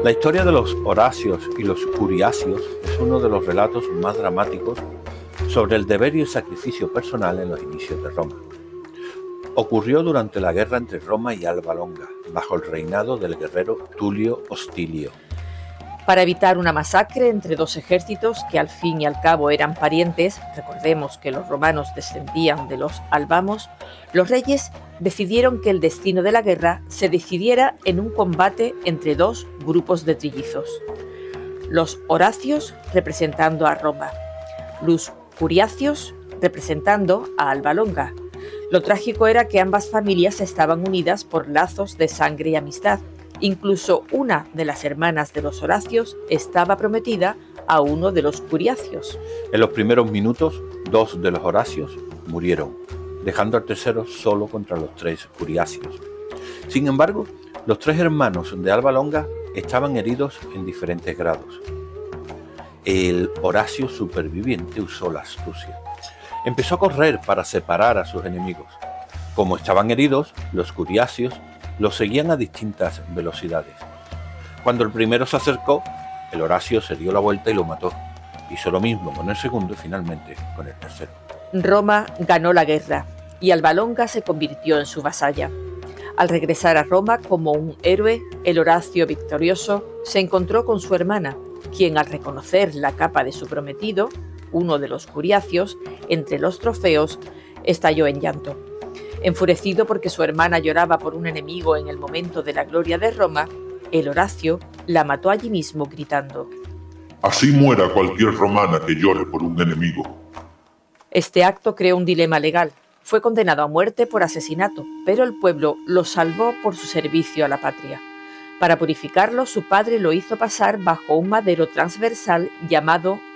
La historia de los Horacios y los Curiacios es uno de los relatos más dramáticos sobre el deber y el sacrificio personal en los inicios de Roma. Ocurrió durante la guerra entre Roma y Alba Longa, bajo el reinado del guerrero Tulio Hostilio. Para evitar una masacre entre dos ejércitos que al fin y al cabo eran parientes, recordemos que los romanos descendían de los albamos, los reyes decidieron que el destino de la guerra se decidiera en un combate entre dos grupos de trillizos. Los Horacios representando a Roma, los Curiacios representando a Alba Longa. Lo trágico era que ambas familias estaban unidas por lazos de sangre y amistad. Incluso una de las hermanas de los Horacios estaba prometida a uno de los Curiacios. En los primeros minutos, 2 de los Horacios murieron, dejando al tercero solo contra los 3 Curiacios. Sin embargo, los 3 hermanos de Alba Longa estaban heridos en diferentes grados. El Horacio superviviente usó la astucia. Empezó a correr para separar a sus enemigos. Como estaban heridos, los Curiacios los seguían a distintas velocidades. Cuando el primero se acercó, el Horacio se dio la vuelta y lo mató. Hizo lo mismo con el segundo y finalmente con el tercero. Roma ganó la guerra y Alba Longa se convirtió en su vasalla. Al regresar a Roma como un héroe, el Horacio victorioso se encontró con su hermana, quien al reconocer la capa de su prometido, uno de los Curiacios, entre los trofeos, estalló en llanto. Enfurecido porque su hermana lloraba por un enemigo en el momento de la gloria de Roma, el Horacio la mató allí mismo gritando: «Así muera cualquier romana que llore por un enemigo». Este acto creó un dilema legal. Fue condenado a muerte por asesinato, pero el pueblo lo salvó por su servicio a la patria. Para purificarlo, su padre lo hizo pasar bajo un madero transversal llamado